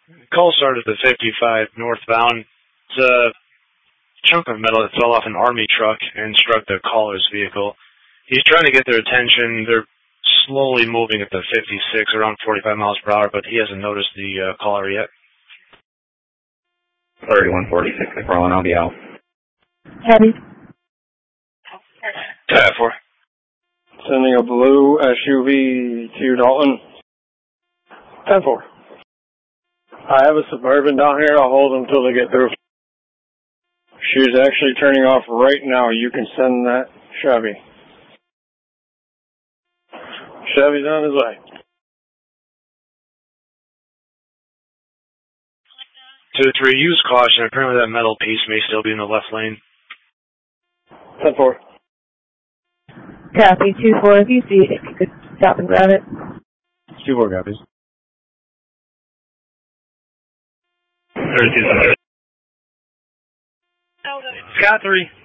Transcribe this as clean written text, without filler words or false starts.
Call started at 55 northbound. It's a chunk of metal that fell off an army truck and struck the caller's vehicle. He's trying to get their attention. They're slowly moving at the 56, around 45 miles per hour, but he hasn't noticed the caller yet. 3146, Roland, I'll be out. Heavy. 4. Sending a blue SUV to Dalton. 10-4. I have a Suburban down here. I'll hold them until they get through. She's actually turning off right now. You can send that Chevy. Chevy's on his way. 2-3, use caution. Apparently that metal piece may still be in the left lane. 10-4. Copy. 2-4. If you see it, if you could stop and grab it. 2-4 copies. 32. Scott 3.